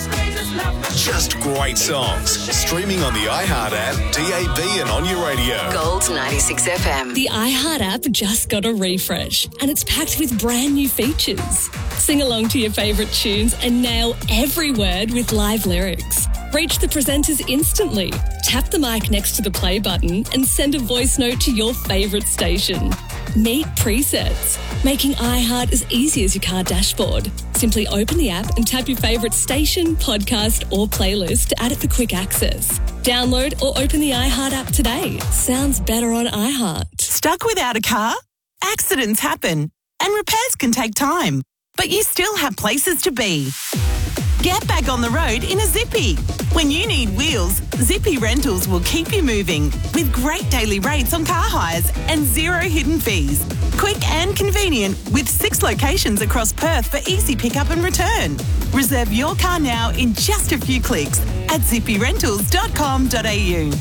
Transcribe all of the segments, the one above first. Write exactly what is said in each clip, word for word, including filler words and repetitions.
Just great songs. Streaming on the iHeart app, D A B and on your radio. Gold ninety-six F M. The iHeart app just got a refresh and it's packed with brand new features. Sing along to your favourite tunes and nail every word with live lyrics. Reach the presenters instantly. Tap the mic next to the play button and send a voice note to your favourite station. Meet presets, making iHeart as easy as your car dashboard. Simply open the app and tap your favourite station, podcast or playlist to add it for quick access. Download or open the iHeart app today. Sounds better on iHeart. Stuck without a car? Accidents happen and repairs can take time, but you still have places to be. Get back on the road in a Zippy. When you need wheels, Zippy Rentals will keep you moving with great daily rates on car hires and zero hidden fees. Quick and convenient with six locations across Perth for easy pickup and return. Reserve your car now in just a few clicks at zippy rentals dot com dot a u.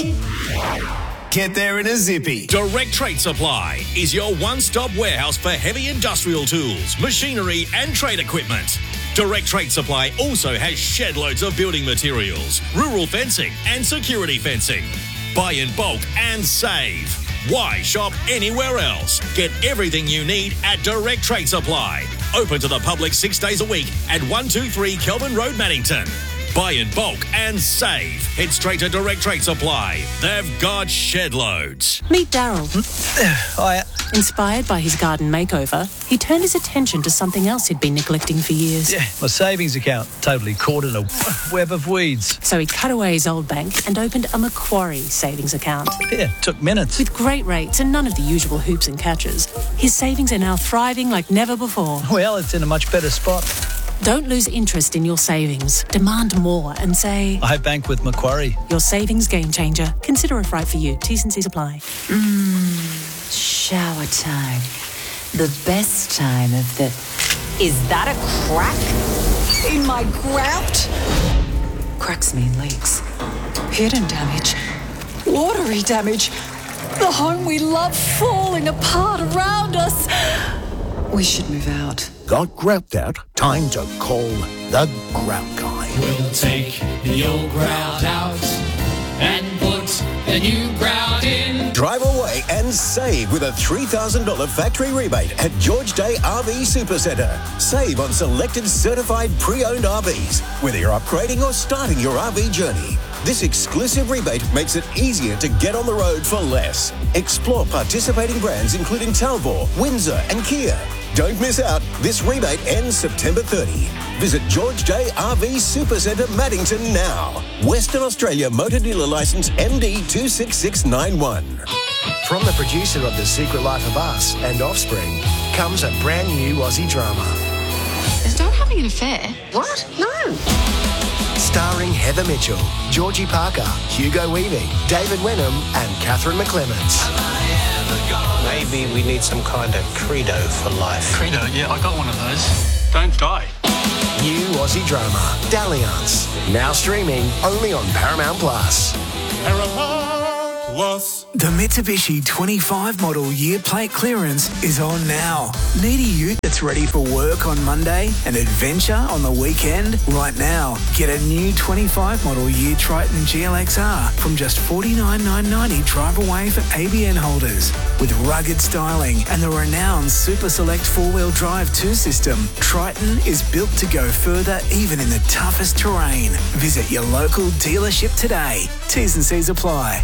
Get there in a zippy. Direct Trade Supply is your one-stop warehouse for heavy industrial tools, machinery and trade equipment. Direct Trade Supply also has shed loads of building materials, rural fencing and security fencing. Buy in bulk and save. Why shop anywhere else? Get everything you need at Direct Trade Supply. Open to the public six days a week at one two three Kelvin Road, Mannington. Buy in bulk and save. Head straight to Direct Trade Supply. They've got shed loads. Meet Daryl. Hiya. Inspired by his garden makeover, he turned his attention to something else he'd been neglecting for years. Yeah, my savings account totally caught in a web of weeds. So he cut away his old bank and opened a Macquarie savings account. Yeah, took minutes. With great rates and none of the usual hoops and catches, his savings are now thriving like never before. Well, it's in a much better spot. Don't lose interest in your savings. Demand more and say, I bank with Macquarie. Your savings game changer. Consider if right for you. T's and C's apply. Mmm, shower time. The best time of the... Is that a crack in my grout? Cracks mean leaks. Hidden damage. Watery damage. The home we love falling apart around us. We should move out. Got grout out? Time to call the Grout Guy. We'll take the old grout out and put the new grout in. Drive away and save with a three thousand dollars factory rebate at George Day R V Super Centre. Save on selected certified pre-owned R Vs, whether you're upgrading or starting your R V journey. This exclusive rebate makes it easier to get on the road for less. Explore participating brands including Talbot, Windsor and Kia. Don't miss out. This rebate ends September thirtieth. Visit George J R V Super Centre, Maddington now. Western Australia Motor Dealer Licence M D two six six nine one. From the producer of The Secret Life of Us and Offspring comes a brand new Aussie drama. Is Dad having an affair? What? No. Starring Heather Mitchell, Georgie Parker, Hugo Weaving, David Wenham and Catherine McClements. Maybe we need some kind of credo for life. Credo? Yeah, I got one of those. Don't die. New Aussie drama, Dalliance. Now streaming only on Paramount Plus. Paramount Plus. The Mitsubishi twenty-five model year plate clearance is on now. Need a ute that's ready for work on Monday and adventure on the weekend? Right now, get a new twenty-five model year Triton G L X R from just forty-nine thousand nine hundred ninety dollars drive away for A B N holders. With rugged styling and the renowned Super Select four-wheel drive two system, Triton is built to go further even in the toughest terrain. Visit your local dealership today. T's and C's apply.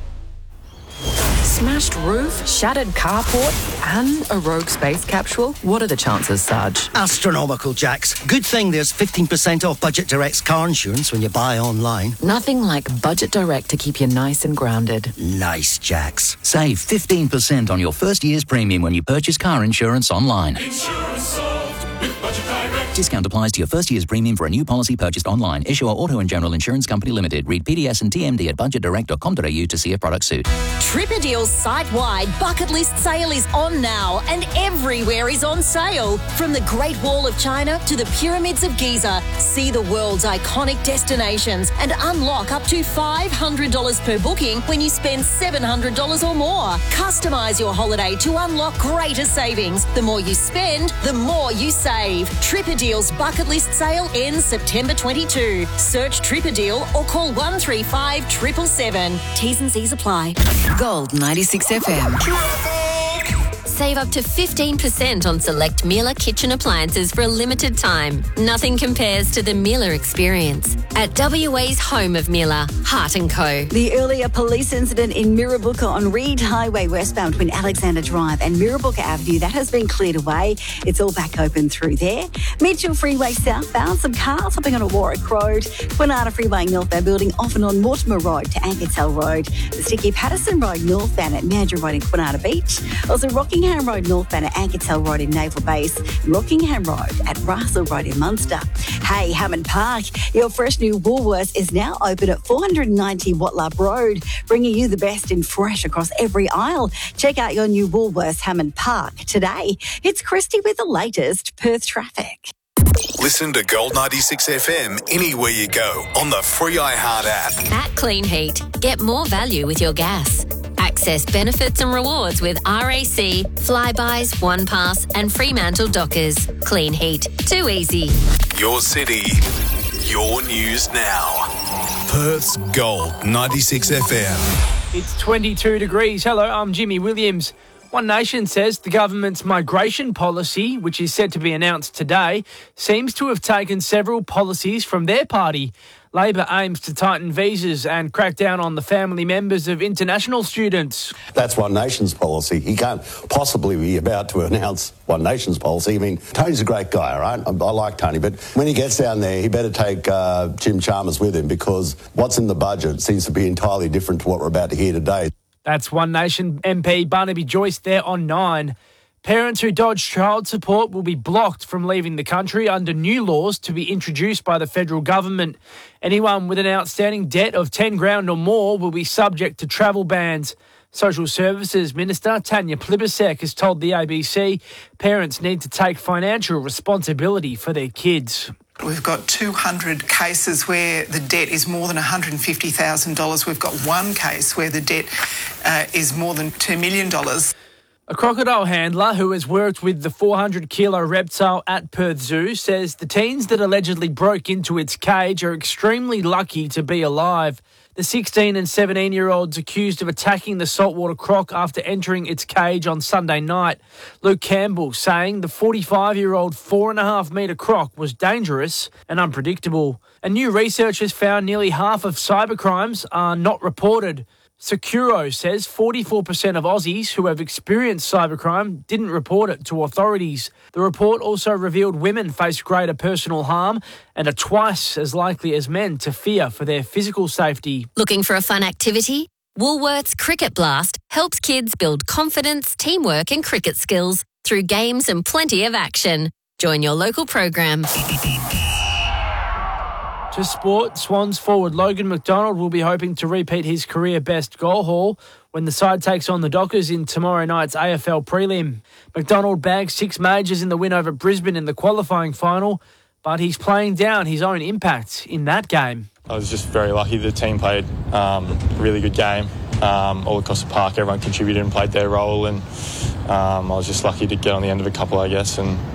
Smashed roof, shattered carport, and a rogue space capsule? What are the chances, Sarge? Astronomical, Jax. Good thing there's fifteen percent off Budget Direct's car insurance when you buy online. Nothing like Budget Direct to keep you nice and grounded. Nice, Jax. Save fifteen percent on your first year's premium when you purchase car insurance online. Insurance solved with Budget Direct. Discount applies to your first year's premium for a new policy purchased online. Issuer Auto and General Insurance Company Limited. Read P D S and T M D at budget direct dot com dot a u to see if products suit. Tripperdeal's site-wide bucket list sale is on now and everywhere is on sale. From the Great Wall of China to the Pyramids of Giza, see the world's iconic destinations and unlock up to five hundred dollars per booking when you spend seven hundred dollars or more. Customise your holiday to unlock greater savings. The more you spend, the more you save. Tripperdeal Deal's bucket list sale ends September twenty-second. Search Tripper Deal or call one three five seven seven seven. T's and C's apply. Gold ninety-six F M. Save up to fifteen percent on select Miele kitchen appliances for a limited time. Nothing compares to the Miele experience. At W A's home of Miele, Hart and Co. The earlier police incident in Mirrabooka on Reed Highway westbound between Alexander Drive and Mirrabooka Avenue, that has been cleared away. It's all back open through there. Mitchell Freeway southbound, some cars hopping on a Warwick Road. Kwinana Freeway northbound building off and on Mortimer Road to Ankersell Road. The Sticky Patterson Road northbound at Mandurah Road in Kwinana Beach. Also Rockingham Road northbound at Ankersell Road in Naval Base. Rockingham Road at Russell Road in Munster. Hey, Hammond Park, your fresh new Woolworths is now open at four ninety Watlap Road, bringing you the best in fresh across every aisle. Check out your new Woolworths Hammond Park today. It's Christy with the latest Perth traffic. Listen to Gold ninety-six F M anywhere you go on the free iHeart app. At Clean Heat, get more value with your gas. Access benefits and rewards with R A C, Flybys, OnePass and Fremantle Dockers. Clean Heat. Too easy. Your city, your news now. Perth's Gold ninety-six F M. It's twenty-two degrees. Hello, I'm Jimmy Williams. One Nation says the government's migration policy, which is set to be announced today, seems to have taken several policies from their party. Labor aims to tighten visas and crack down on the family members of international students. That's One Nation's policy. He can't possibly be about to announce One Nation's policy. I mean, Tony's a great guy, all right? I, I like Tony, but when he gets down there, he better take uh, Jim Chalmers with him, because what's in the budget seems to be entirely different to what we're about to hear today. That's One Nation M P Barnaby Joyce there on nine. Parents who dodge child support will be blocked from leaving the country under new laws to be introduced by the federal government. Anyone with an outstanding debt of ten grand or more will be subject to travel bans. Social Services Minister Tanya Plibersek has told the A B C parents need to take financial responsibility for their kids. We've got two hundred cases where the debt is more than one hundred fifty thousand dollars. We've got one case where the debt uh, is more than two million dollars. A crocodile handler who has worked with the four hundred kilo reptile at Perth Zoo says the teens that allegedly broke into its cage are extremely lucky to be alive. The sixteen and seventeen-year-olds accused of attacking the saltwater croc after entering its cage on Sunday night. Luke Campbell saying the forty-five-year-old four and a half metre croc was dangerous and unpredictable. And new research has found nearly half of cybercrimes are not reported. Securo says forty-four percent of Aussies who have experienced cybercrime didn't report it to authorities. The report also revealed women face greater personal harm and are twice as likely as men to fear for their physical safety. Looking for a fun activity? Woolworths Cricket Blast helps kids build confidence, teamwork and cricket skills through games and plenty of action. Join your local program. To sport, Swans forward Logan McDonald will be hoping to repeat his career best goal haul when the side takes on the Dockers in tomorrow night's A F L prelim. McDonald bagged six majors in the win over Brisbane in the qualifying final, but he's playing down his own impact in that game. I was just very lucky. The team played um, a really good game um, all across the park. Everyone contributed and played their role, and um, I was just lucky to get on the end of a couple, I guess, and